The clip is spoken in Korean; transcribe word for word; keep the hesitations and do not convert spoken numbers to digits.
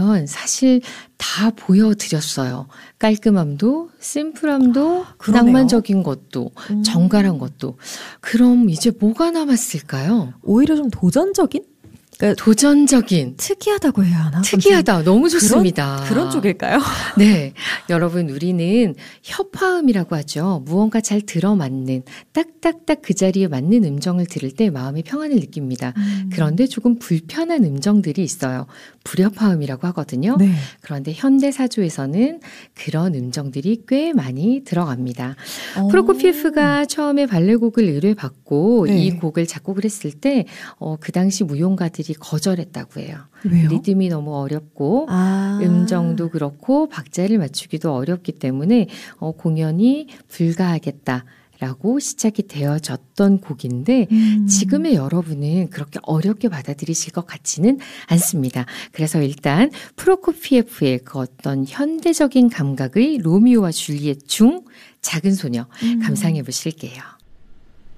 보면 사실 다 보여드렸어요. 깔끔함도, 심플함도, 그러네요. 낭만적인 것도, 음. 정갈한 것도. 그럼 이제 뭐가 남았을까요? 오히려 좀 도전적인? 그러니까 도전적인. 특이하다고 해야 하나? 특이하다. 너무 좋습니다. 그런, 그런 쪽일까요? 네. 여러분, 우리는 협화음이라고 하죠. 무언가 잘 들어맞는, 딱딱딱 그 자리에 맞는 음정을 들을 때 마음의 평안을 느낍니다. 음. 그런데 조금 불편한 음정들이 있어요. 불협화음이라고 하거든요. 네. 그런데 현대사조에서는 그런 음정들이 꽤 많이 들어갑니다. 오. 프로코피에프가 처음에 발레곡을 의뢰받고 네. 이 곡을 작곡을 했을 때 어, 그 당시 무용가들이 거절했다고 해요. 왜요? 리듬이 너무 어렵고 아. 음정도 그렇고 박자를 맞추기도 어렵기 때문에 어, 공연이 불가하겠다. 라고 시작이 되어졌던 곡인데 음. 지금의 여러분은 그렇게 어렵게 받아들이실 것 같지는 않습니다. 그래서 일단 프로코피에프의 그 어떤 현대적인 감각의 로미오와 줄리엣 중 작은 소녀 음. 감상해 보실게요.